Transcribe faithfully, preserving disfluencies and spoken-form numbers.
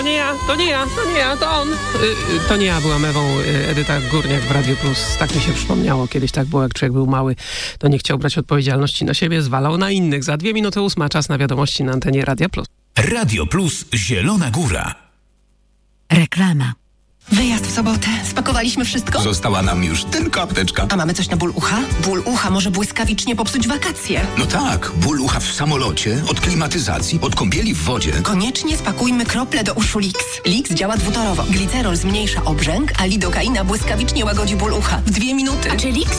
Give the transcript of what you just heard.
nie ja, to nie ja, to nie ja, to on. Y, y, to nie ja byłam Ewą, y, Edyta Górniak w Radiu Plus. Tak mi się przypomniało. Kiedyś tak było, jak człowiek był mały, to nie chciał brać odpowiedzialności na siebie, zwalał na innych. Za dwie minuty ósma, czas na wiadomości na antenie Radia Plus. Radio Plus Zielona Góra. Reklama. Wyjazd w sobotę. Spakowaliśmy wszystko? Została nam już tylko apteczka. A mamy coś na ból ucha? Ból ucha może błyskawicznie popsuć wakacje. No tak, ból ucha w samolocie, od klimatyzacji, od kąpieli w wodzie. Koniecznie spakujmy krople do uszu Lix. Lix działa dwutorowo. Glicerol zmniejsza obrzęk, a lidokaina błyskawicznie łagodzi ból ucha. W dwie minuty. A czy Lix